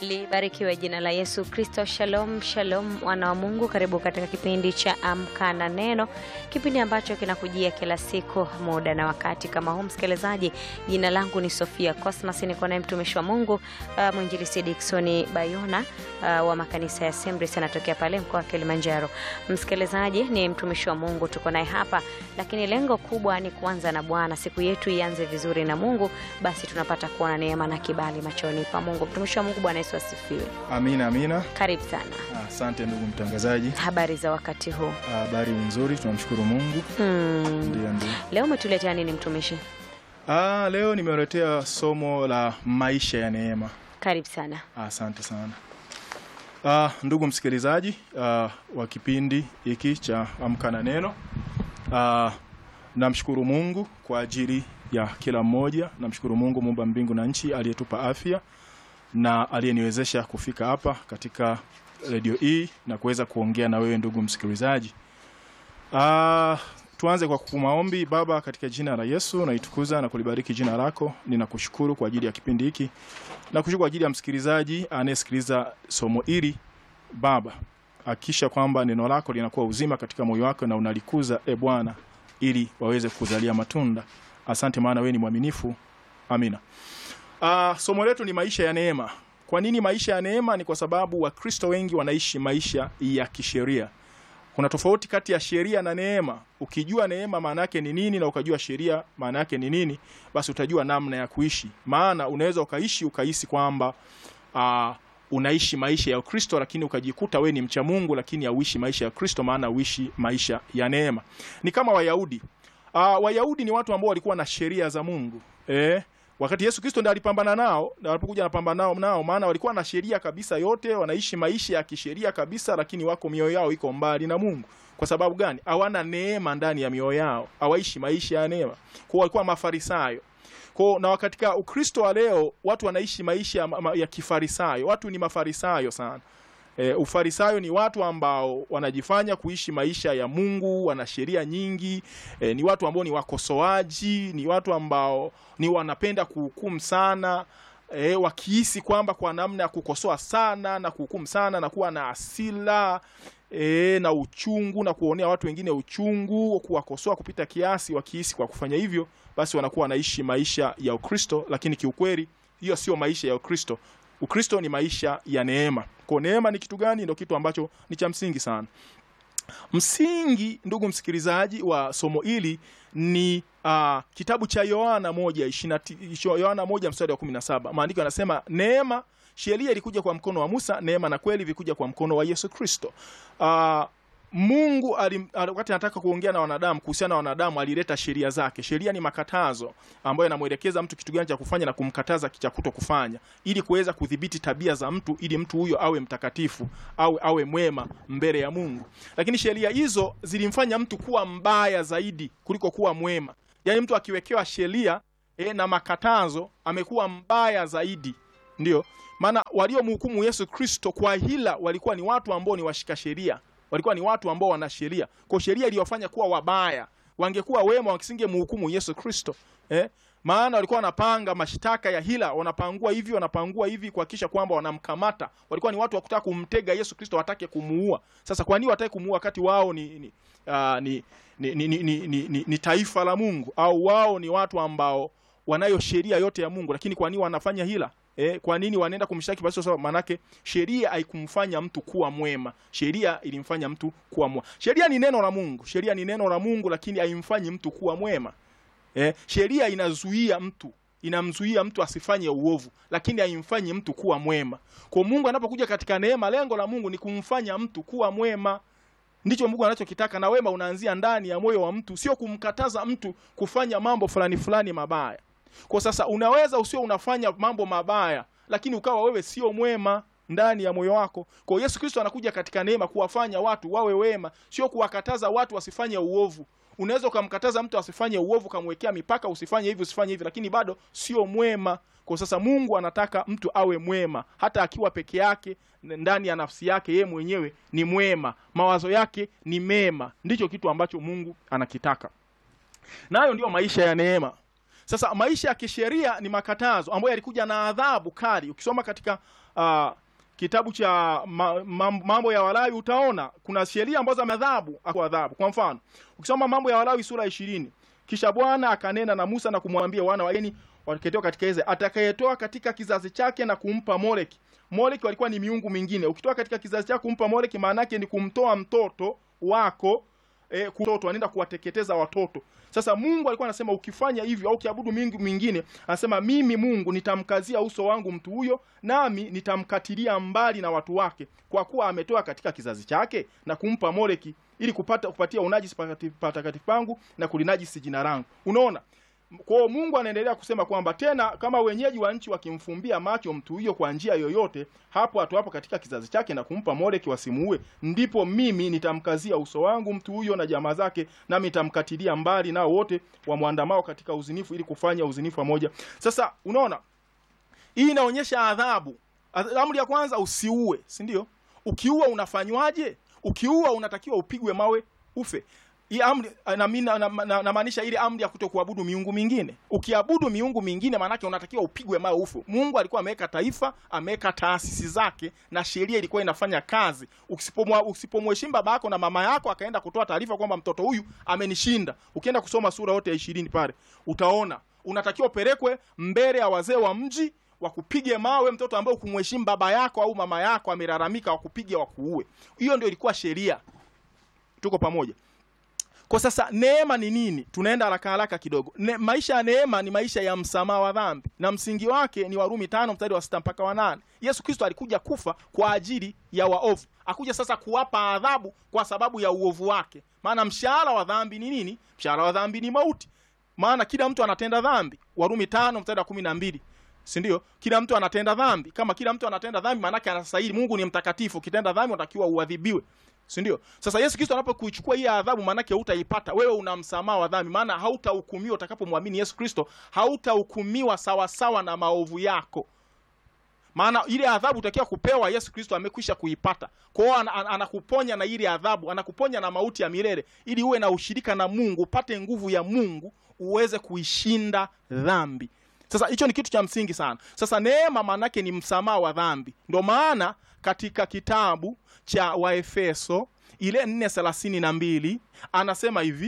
Libarikiwe jina la Yesu Kristo. Shalom, shalom wana wa Mungu. Karibu katika kipindi cha Amka na Neno, kipindi ambacho kinakujia kila siku muda na wakati kama huu. Msikilizaji, jina langu ni Sofia Cosmas, niko naye mtumishi wa Mungu mwinjilisti Dickson Bayona wa makanisa ya Assemblies, anatokea pale mkoa wa Kilimanjaro. Msikilizaji, ni mtumishi wa Mungu, tuko naye hapa, lakini lengo kubwa ni kuanza na Bwana. Siku yetu ianze vizuri na Mungu, basi tunapata kuona neema na kibali machoni pa Mungu. Mtumishi wa Mungu, Bwana Yesu asifiwe. Amina, amina. Karibu sana. Asante ndugu mtangazaji. Habari za wakati huu? Habari nzuri, tunamshukuru Mungu. Ndio. Leo umetuletea nini mtumishi? Leo nimewaletea somo la maisha ya neema. Karibu sana. Asante sana. Ndugu msikilizaji wa kipindi hiki cha Amka na Neno, namshukuru Mungu kwa ajili ya kila mmoja. Namshukuru Mungu muumba mbingu na nchi, aliyetupa afya na aliyeniwezesha kufika hapa katika radio hii na kuweza kuongea na wewe ndugu msikilizaji. Tuanze kwa kumaombi. Baba, katika jina la Yesu naitukuza na kulibariki jina lako. Ninakushukuru kwa ajili ya kipindi hiki. Nakushukuru kwa ajili ya msikilizaji anayesikiliza somo hili. Baba, hakikisha kwamba neno lako linakuwa uzima katika moyo wako na unalikuza Bwana, ili waweze kuzalia matunda. Asante maana wewe ni mwaminifu. Amina. Somo letu ni maisha ya neema. Kwa nini maisha ya neema? Ni kwa sababu Wakristo wengi wanaishi maisha ya kisheria. Kuna tofauti kati ya sheria na neema. Ukijua neema maana yake ni nini na ukajua sheria maana yake ni nini, basi utajua namna ya kuishi. Maana unaweza ukahisi kwamba unaishi maisha ya Ukristo, lakini ukajikuta we ni mcha Mungu, lakini hauishi maisha ya Kristo, maana uishi maisha ya neema. Ni kama Wayahudi. Wayahudi ni watu ambao walikuwa na sheria za Mungu. Wakati Yesu Kristo ndiye alipambana nao, na alipokuja anapambana nao, maana walikuwa na sheria kabisa yote, wanaishi maisha ya kisheria kabisa, lakini wako mioyo yao iko mbali na Mungu. Kwa sababu gani? Hawana neema ndani ya mioyo yao, hawaishi maisha ya neema. Kwa walikuwa Mafarisayo. Na katika Ukristo wa leo watu wanaishi maisha ya kifarisayo. Watu ni Mafarisayo sana. Ufarisayo ni watu ambao wanajifanya kuishi maisha ya Mungu, wana sheria nyingi, ni watu ambao ni wakosoaji, ni watu ambao ni wanapenda kuhukumu sana, wakihisi kwamba kwa namna ya kukosoa sana na kuhukumu sana na kuwa na hasira na uchungu na kuonea watu wengine uchungu, kuwakosoa kupita kiasi, wakihisi kwa kufanya hivyo basi wanakuwa wanaishi maisha ya Ukristo, lakini kiukweli hiyo sio maisha ya Ukristo. Ukristo ni maisha ya neema. Kwa neema ni kitu gani? Ndio kitu ambacho ni cha msingi sana. Msingi, ndugu msikilizaji, wa somo hili ni kitabu cha Yohana 1:17. Maandiko yanasema neema, sheria ilikuja kwa mkono wa Musa, neema na kweli vilikuja kwa mkono wa Yesu Kristo. Mungu wakati anataka kuongea na wanadamu, kuhusiana na wanadamu, alileta sheria zake. Sheria ni makatazo ambayo yanamuelekeza mtu kitu gani cha kufanya na kumkataza cha kutokufanya, ili kuweza kudhibiti tabia za mtu, ili mtu huyo awe mtakatifu, awe mwema mbele ya Mungu. Lakini sheria hizo zilimfanya mtu kuwa mbaya zaidi kuliko kuwa mwema. Yaani mtu akiwekewa sheria na makatazo amekuwa mbaya zaidi. Ndio maana waliomhukumu Yesu Kristo kwa hila walikuwa ni watu ambao ni washika sheria. Walikuwa ni watu ambao wana sheria. Kwa sheria iliyofanya kuwa wabaya. Wangekuwa wema wakisinge mhukumu Yesu Kristo. Maana walikuwa wanapanga mashtaka ya hila, wanapangua hivi kuhakikisha kwamba wanamkamata. Walikuwa ni watu wa kutaka kumtega Yesu Kristo, watake kumuua. Sasa kwa nini watake kumuua wakati wao ni taifa la Mungu, au wao ni watu ambao wanayo sheria yote ya Mungu, lakini kwa nini wanafanya hila? Kwa nini wanaenda kumshtaki basi? Sababu manake sheria haikumfanya mtu kuwa mwema. Sheria ilimfanya mtu kuwa mwema. Sheria ni neno la Mungu. Sheria ni neno la Mungu, lakini haimfanyi mtu kuwa mwema. Sheria inamzuia mtu asifanye uovu, lakini haimfanyi mtu kuwa mwema. Kwa Mungu anapokuja katika neema, lengo la Mungu ni kumfanya mtu kuwa mwema. Ndicho Mungu anachokitaka, na wema unaanzia ndani ya moyo wa mtu, sio kumkataza mtu kufanya mambo fulani mabaya. Kwa sasa unaweza usio unafanya mambo mabaya, lakini ukawa wewe sio mwema ndani ya moyo wako. Kwa Yesu Kristo anakuja katika neema kuwafanya watu wawe wema, sio kuwakataza watu wasifanye uovu. Unaweza kumkataza mtu asifanye uovu, kamwekea mipaka, usifanye hivi, lakini bado sio mwema. Kwa sasa Mungu anataka mtu awe mwema, hata akiwa peke yake, ndani ya nafsi yake yeye mwenyewe ni mwema, mawazo yake ni mema. Ndicho kitu ambacho Mungu anakitaka. Nayo ndio maisha ya neema. Sasa maisha ya kisheria ni makatazo ambayo yalikuja na adhabu kali. Ukisoma katika kitabu cha mambo ya Walawi utaona kuna sheria ambazo adhabu. Kwa mfano, ukisoma mambo ya Walawi sura 20, kisha Bwana akanena na Musa na kumwambia wana wa Israeli wakitoka katika Israeli, atakayetoa katika kizazi chake na kumpa Moleki. Moleki walikuwa ni miungu mingine. Ukitoa katika kizazi chake kumpa Moleki, maana yake ni kumtoa mtoto wako, mtoto anaenda kuwateketeza watoto. Sasa Mungu alikuwa anasema ukifanya hivyo au ukiabudu miungu mingine, anasema mimi Mungu nitamkazia uso wangu mtu huyo, nami nitamkatilia mbali na watu wake, kwa kuwa ametoa katika kizazi chake na kumpa Moleki ili kupatia unajisi patakatifu pangu na kulinajisi jina langu. Unaona? Kwa hiyo Mungu anaendelea kusema kwamba tena kama wenyeji wa nchi wakimfumbia macho mtu huyo kwa njia yoyote, hapo katika kizazi chake na kumpa Moleki wasimuue, ndipo mimi nitamkazia uso wangu mtu huyo na jamaa zake, nami nitamkatilia mbali nao wote wamwandamao katika uzinifu ili kufanya uzinifu pamoja. Sasa unaona, hii inaonyesha adhabu. Amri ya kwanza, usiue, si ndio? Ukiua unafanywaje? Ukiua unatakiwa upigwe mawe ufe. Hii amri namaanisha ile amri ya kutokuabudu miungu mingine. Ukiabudu miungu mingine maana yake unatakiwa upigwe mawe ufe. Mungu alikuwa ameweka taifa, ameweka taasisi zake na sheria ilikuwa inafanya kazi. Usipomheshimu baba yako na mama yako akaenda kutoa taarifa kwamba mtoto huyu amenishinda, ukienda kusoma sura yote ya 20 pale utaona unatakiwa pelekwe mbele ya wazee wa mji wakupige mawe mtoto ambaye kumheshimu baba yako au mama yako amelalamika, wakupige wakuue. Hiyo ndio ilikuwa sheria. Tuko pamoja? Kwa sasa neema ni nini? Tunaenda haraka kidogo. Maisha ya neema ni maisha ya msamaha wa dhambi, na msingi wake ni Warumi 5 mstari wa 6 mpaka wa 8. Yesu Kristo alikuja kufa kwa ajili ya waovu. Akuja sasa kuwapa adhabu kwa sababu ya uovu wake. Maana mshahara wa dhambi ni nini? Mshahara wa dhambi ni mauti. Maana kila mtu anatenda dhambi. Warumi 5 mstari wa 12. Si ndio? Kila mtu anatenda dhambi. Kama kila mtu anatenda dhambi maana yake anastahili. Mungu ni mtakatifu. Ukitenda dhambi unatakiwa uadhibiwe. Si ndio? Sasa Yesu Kristo anapokuchukua hii adhabu maana yake hutaipata. Wewe una msamaha wa dhambi. Maana hautahukumiwa utakapomwamini Yesu Kristo. Hautahukumiwa sawa sawa na maovu yako. Maana ile adhabu utakiwa kupewa Yesu Kristo amekwisha kuipata. Kwa hiyo anakuponya na ile adhabu, anakuponya na mauti ya milele ili uwe na ushirika na Mungu, upate nguvu ya Mungu, uweze kuishinda dhambi. Sasa hicho ni kitu cha msingi sana. Sasa neema maana yake ni msamaha wa dhambi. Ndio maana katika kitabu cha Waefeso ile 4:32 anasema hivi,